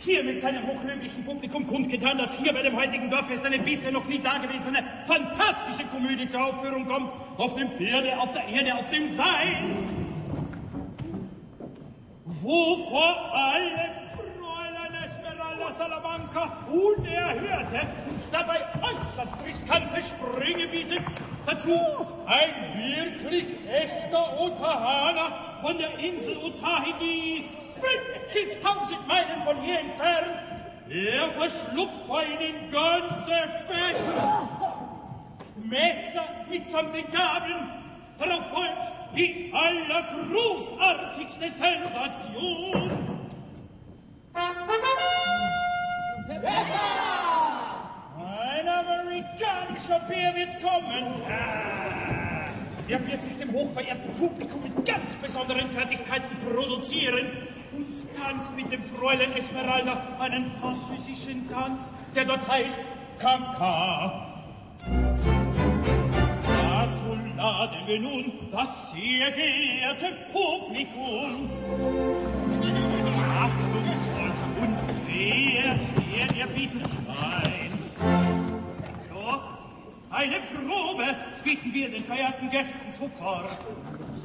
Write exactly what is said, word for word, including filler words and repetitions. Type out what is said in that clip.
hier mit seinem hochlöblichen Publikum kundgetan, dass hier bei dem heutigen Dorffest eine bisher noch nie dagewesene, fantastische Komödie zur Aufführung kommt. Auf dem Pferde, auf der Erde, auf dem Seil. Wo vor allem Fräulein Esmeralda Salamanca unerhörte und dabei äußerst riskante Sprünge bietet. Dazu ein wirklich echter Otahana von der Insel Otahidi, fünfzigtausend Meilen von hier entfernt. Er verschluckt vor ihnen ganze Fässer, Messer mitsamt den Gabeln. Darauf folgt die allergroßartigste Sensation. Ein amerikanischer Bär wird kommen. Er wird sich dem hochverehrten Publikum mit ganz besonderen Fertigkeiten produzieren und tanzt mit dem Fräulein Esmeralda einen französischen Tanz, der dort heißt Cancan. Dazu laden wir nun das sehr geehrte Publikum. Achtungsvoll und sehr ehrerbietig ein. Doch eine Probe bieten wir den verehrten Gästen sofort.